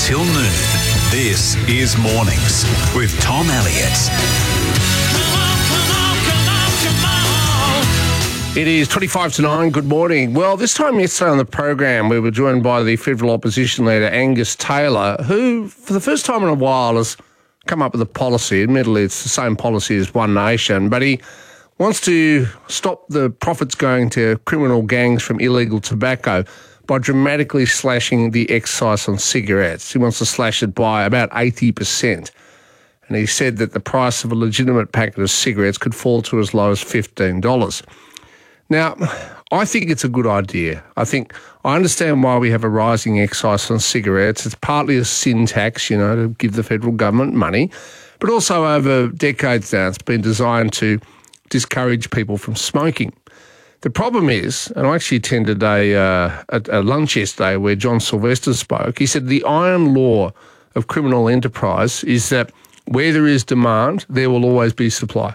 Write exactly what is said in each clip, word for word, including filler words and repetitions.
till noon. This is Mornings with Tom Elliott. It is twenty-five to nine. Good morning. Well, this time yesterday on the program, we were joined by the federal opposition leader, Angus Taylor, who, for the first time in a while, has come up with a policy. Admittedly, it's the same policy as One Nation, but he wants to stop the profits going to criminal gangs from illegal tobacco by dramatically slashing the excise on cigarettes. He wants to slash it by about eighty percent. And he said that the price of a legitimate packet of cigarettes could fall to as low as fifteen dollars. Now, I think it's a good idea. I think I understand why we have a rising excise on cigarettes. It's partly a sin tax, you know, to give the federal government money, but also over decades now it's been designed to discourage people from smoking. The problem is, and I actually attended a, uh, a, a lunch yesterday where John Sylvester spoke. He said the iron law of criminal enterprise is that where there is demand, there will always be supply.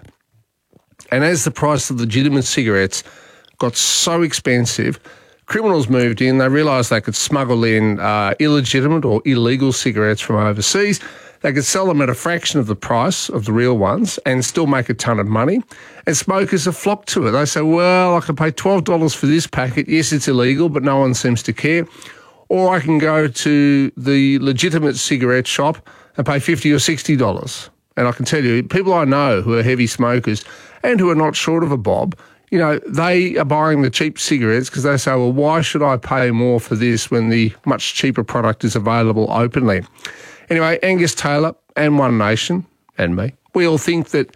And as the price of legitimate cigarettes got so expensive, criminals moved in. They realised they could smuggle in uh, illegitimate or illegal cigarettes from overseas. They could sell them at a fraction of the price of the real ones and still make a ton of money. And smokers have flocked to it. They say, well, I can pay twelve dollars for this packet. Yes, it's illegal, but no one seems to care. Or I can go to the legitimate cigarette shop and pay fifty dollars or sixty dollars. And I can tell you, people I know who are heavy smokers and who are not short of a bob, you know, they are buying the cheap cigarettes because they say, well, why should I pay more for this when the much cheaper product is available openly? Anyway, Angus Taylor and One Nation and me, we all think that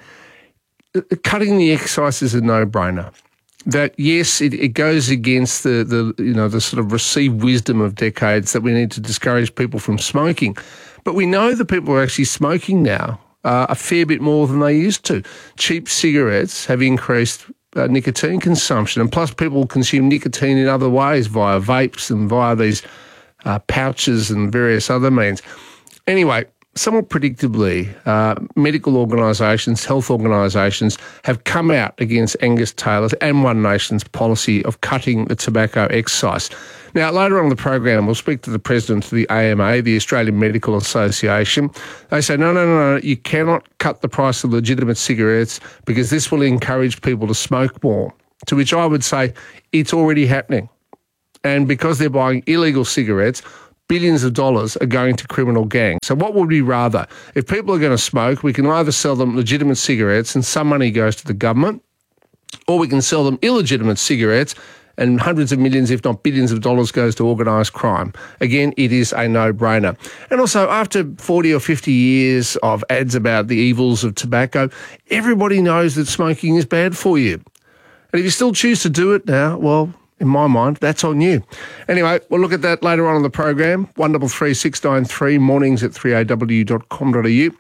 cutting the excise is a no-brainer. That, yes, it, it goes against the, the, you know, the sort of received wisdom of decades that we need to discourage people from smoking. But we know that people are actually smoking now uh, a fair bit more than they used to. Cheap cigarettes have increased uh, nicotine consumption, and plus people consume nicotine in other ways via vapes and via these uh, pouches and various other means. Anyway, somewhat predictably, uh, medical organisations, health organisations have come out against Angus Taylor's and One Nation's policy of cutting the tobacco excise. Now, later on in the program, we'll speak to the president of the A M A, the Australian Medical Association. They say, no, no, no, no, you cannot cut the price of legitimate cigarettes because this will encourage people to smoke more, to which I would say it's already happening. And because they're buying illegal cigarettes, billions of dollars are going to criminal gangs. So what would we rather? If people are going to smoke, we can either sell them legitimate cigarettes and some money goes to the government, or we can sell them illegitimate cigarettes and hundreds of millions, if not billions of dollars goes to organised crime. Again, it is a no-brainer. And also, after forty or fifty years of ads about the evils of tobacco, everybody knows that smoking is bad for you. And if you still choose to do it now, well, in my mind, that's on you. Anyway, we'll look at that later on in the program. one three three six nine three, mornings at three a w dot com dot a u.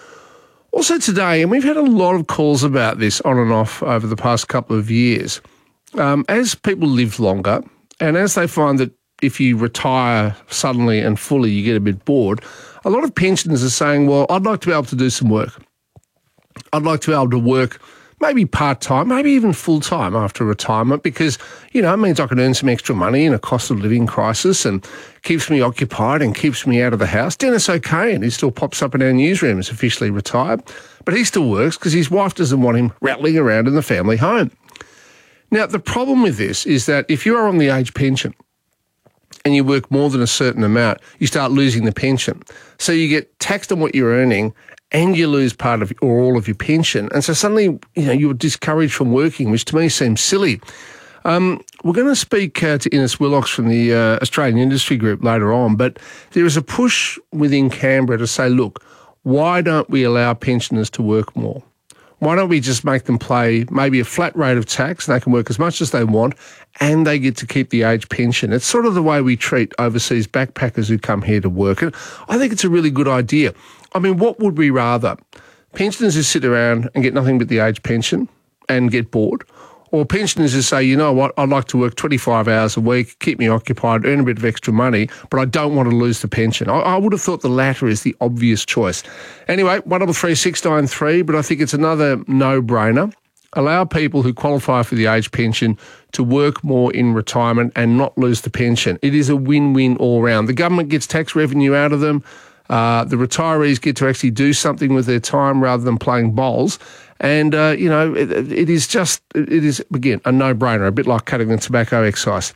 Also today, and we've had a lot of calls about this on and off over the past couple of years, um, as people live longer and as they find that if you retire suddenly and fully, you get a bit bored, a lot of pensioners are saying, well, I'd like to be able to do some work. I'd like to be able to work maybe part-time, maybe even full-time after retirement because, you know, it means I can earn some extra money in a cost of living crisis and keeps me occupied and keeps me out of the house. Dennis O'Kane, he still pops up in our newsroom, is officially retired, but he still works because his wife doesn't want him rattling around in the family home. Now, the problem with this is that if you are on the age pension and you work more than a certain amount, you start losing the pension. So you get taxed on what you're earning and you lose part of or all of your pension. And so suddenly, you know, you're discouraged from working, which to me seems silly. Um, we're going to speak uh, to Innes Willocks from the uh, Australian Industry Group later on, but there is a push within Canberra to say, look, why don't we allow pensioners to work more? Why don't we just make them pay maybe a flat rate of tax and they can work as much as they want and they get to keep the age pension? It's sort of the way we treat overseas backpackers who come here to work. And I think it's a really good idea. I mean, what would we rather? Pensioners who sit around and get nothing but the age pension and get bored? Or pensioners who say, you know what, I'd like to work twenty-five hours a week, keep me occupied, earn a bit of extra money, but I don't want to lose the pension. I, I would have thought the latter is the obvious choice. Anyway, one three three six nine three, but I think it's another no-brainer. allow people who qualify for the age pension to work more in retirement and not lose the pension. It is a win-win all round. The government gets tax revenue out of them. Uh, the retirees get to actually do something with their time rather than playing bowls. And, uh, you know, it, it is just, it is, again, a no-brainer, a bit like cutting the tobacco excise.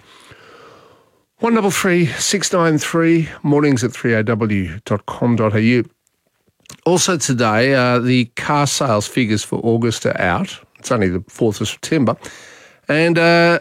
one double three six nine three, mornings at three a w dot com dot a u. Also today, uh, the car sales figures for August are out. It's only the fourth of September. And uh,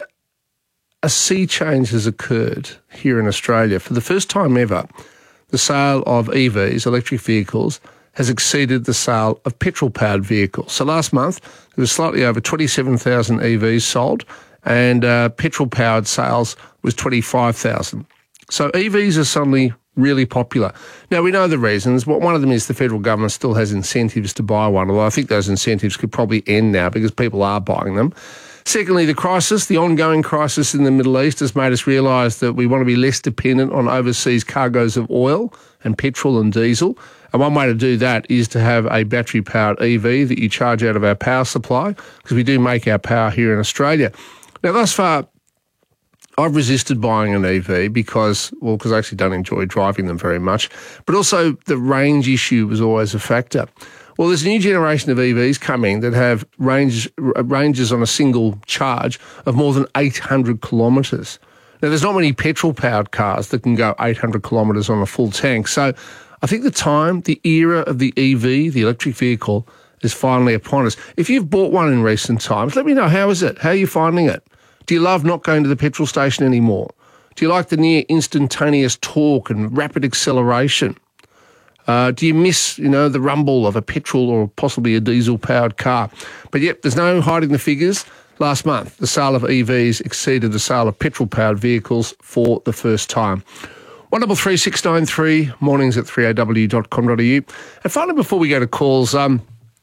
a sea change has occurred here in Australia. For the first time ever, the sale of E Vs, electric vehicles, has exceeded the sale of petrol-powered vehicles. So last month, there was slightly over twenty-seven thousand E Vs sold, and uh, petrol-powered sales was twenty-five thousand. So E Vs are suddenly really popular. Now, we know the reasons. One of them is the federal government still has incentives to buy one, although I think those incentives could probably end now because people are buying them. Secondly, the crisis, the ongoing crisis in the Middle East has made us realise that we want to be less dependent on overseas cargoes of oil and petrol and diesel. And one way to do that is to have a battery-powered E V that you charge out of our power supply, because we do make our power here in Australia. Now, thus far, I've resisted buying an E V because, well, because I actually don't enjoy driving them very much, but also the range issue was always a factor. Well, there's a new generation of E Vs coming that have range, ranges on a single charge of more than eight hundred kilometres. Now, there's not many petrol-powered cars that can go eight hundred kilometres on a full tank, so I think the time, the era of the E V, the electric vehicle, is finally upon us. If you've bought one in recent times, let me know, how is it? How are you finding it? Do you love not going to the petrol station anymore? Do you like the near instantaneous torque and rapid acceleration? Uh, do you miss, you know, the rumble of a petrol or possibly a diesel-powered car? But yep, there's no hiding the figures. Last month, the sale of E Vs exceeded the sale of petrol-powered vehicles for the first time. one double three six nine three, mornings at three a w dot com dot a u. And finally, before we go to calls, um,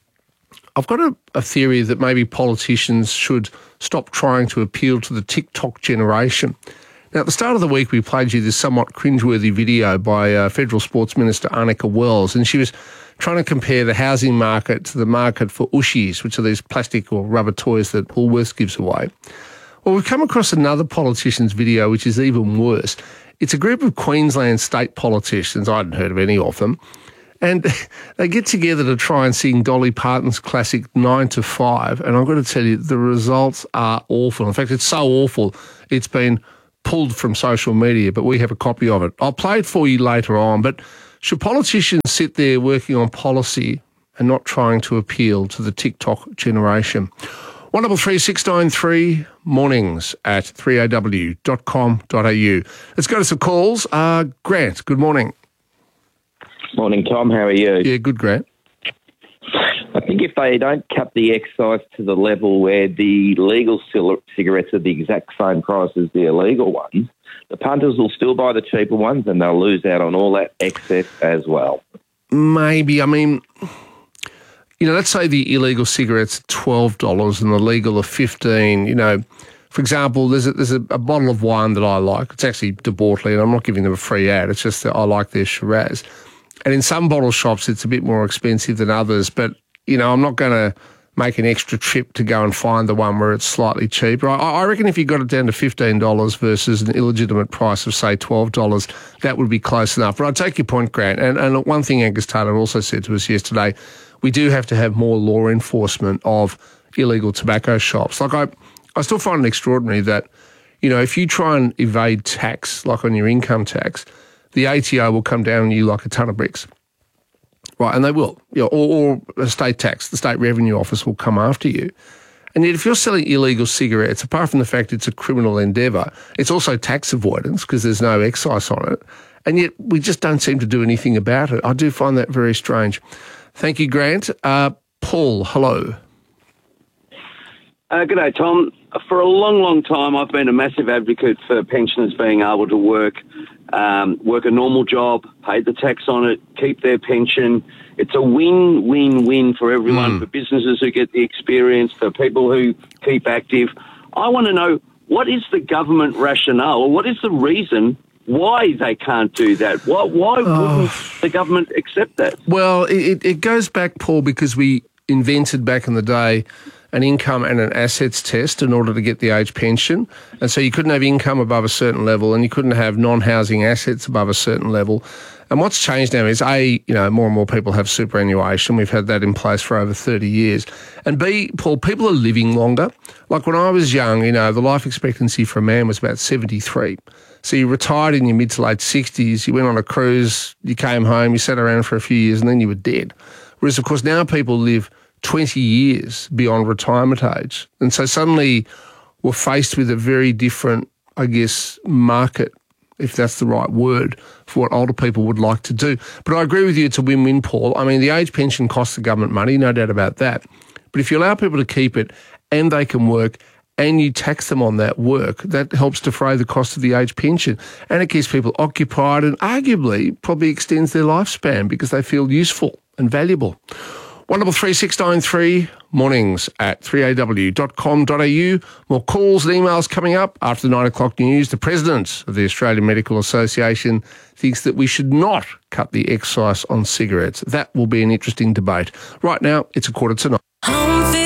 I've got a, a theory that maybe politicians should stop trying to appeal to the TikTok generation. Now, at the start of the week, we played you this somewhat cringeworthy video by uh, Federal Sports Minister Annika Wells, and she was trying to compare the housing market to the market for Ushies, which are these plastic or rubber toys that Woolworths gives away. Well, we've come across another politician's video, which is even worse. It's a group of Queensland state politicians, I hadn't heard of any of them, and they get together to try and sing Dolly Parton's classic nine to five, and I've got to tell you, the results are awful. In fact, it's so awful, it's been pulled from social media, but we have a copy of it. I'll play it for you later on, but should politicians sit there working on policy and not trying to appeal to the TikTok generation? one double three six nine three, mornings at three a w dot com dot a u. Let's go to some calls. Uh, Grant, good morning. Morning, Tom. How are you? Yeah, good, Grant. I think if they don't cut the excise to the level where the legal cigarettes are the exact same price as the illegal ones, the punters will still buy the cheaper ones and they'll lose out on all that excess as well. Maybe. I mean, you know, let's say the illegal cigarettes are twelve dollars and the legal are fifteen dollars. You know, for example, there's a, there's a, a bottle of wine that I like. It's actually De Bortoli, and I'm not giving them a free ad. It's just that I like their Shiraz. And in some bottle shops, it's a bit more expensive than others. But, you know, I'm not going to make an extra trip to go and find the one where it's slightly cheaper. I, I reckon if you got it down to fifteen dollars versus an illegitimate price of, say, twelve dollars, that would be close enough. But I take your point, Grant. And, and one thing Angus Taylor also said to us yesterday, we do have to have more law enforcement of illegal tobacco shops. Like, I, I still find it extraordinary that, you know, if you try and evade tax, like on your income tax, the A T O will come down on you like a ton of bricks. Right, and they will. You know, or, or a state tax, the State Revenue Office will come after you. And yet if you're selling illegal cigarettes, apart from the fact it's a criminal endeavour, it's also tax avoidance because there's no excise on it. And yet we just don't seem to do anything about it. I do find that very strange. Thank you, Grant. Uh, Paul, hello. Uh, good day, Tom. For a long, long time, I've been a massive advocate for pensioners being able to work, um, work a normal job, pay the tax on it, keep their pension. It's a win, win, win for everyone, mm. for businesses who get the experience, for people who keep active. I want to know, what is the government rationale, or what is the reason why they can't do that? Why, why wouldn't oh. the government accept that? Well, it, it goes back, Paul, because we invented back in the day an income and an assets test in order to get the age pension. And so you couldn't have income above a certain level and you couldn't have non-housing assets above a certain level. And what's changed now is, A, you know, more and more people have superannuation. We've had that in place for over thirty years. And B, Paul, people are living longer. Like when I was young, you know, the life expectancy for a man was about seventy-three. So you retired in your mid to late sixties, you went on a cruise, you came home, you sat around for a few years and then you were dead. Whereas, of course, now people live twenty years beyond retirement age. And so suddenly we're faced with a very different, I guess, market, if that's the right word, for what older people would like to do. But I agree with you, it's a win-win, Paul. I mean, the age pension costs the government money, no doubt about that. But if you allow people to keep it and they can work and you tax them on that work, that helps defray the cost of the age pension. And it keeps people occupied and arguably probably extends their lifespan because they feel useful and valuable. one three three six nine three, mornings at three a w dot com dot a u. More calls and emails coming up after the nine o'clock news. The president of the Australian Medical Association thinks that we should not cut the excise on cigarettes. That will be an interesting debate. Right now, it's a quarter to nine.